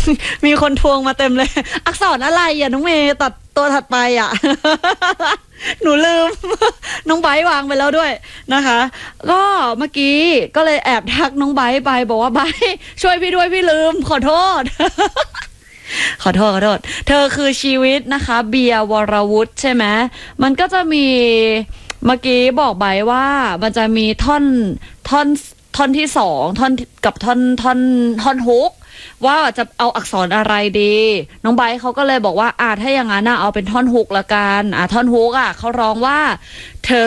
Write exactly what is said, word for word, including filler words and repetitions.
มีคนทวงมาเต็มเลยอักษรอะไรอ่ะน้องเมย์ตัดตัวถัดไปอ่ะ หนูลืม น้องไบร์ทวางไปแล้วด้วยนะคะ ก็เมื่อกี้ก็เลยแอบทักน้องไบร์ทไปบอกว่าไบร์ทช่วยพี่ด้วยพี่ลืมขอโทษ ขอโทษขอโทษเธอคือชีวิตนะคะเบียร์วรวุฒิใช่ไหมมันก็จะมีเมื่อกี้บอกไบร์ทว่ามันจะมีท่อนท่อนท่อนที่สองท่อนกับท่อนท่อนท่อนฮุกว่าจะเอาอักษรอะไรดีน้องไบร์ทเขาก็เลยบอกว่าอ่าถ้าอย่างนั้นน่ะเอาเป็นท่อนฮุกละกันอ่าท่อนฮุกอ่ะเขาร้องว่าเธอ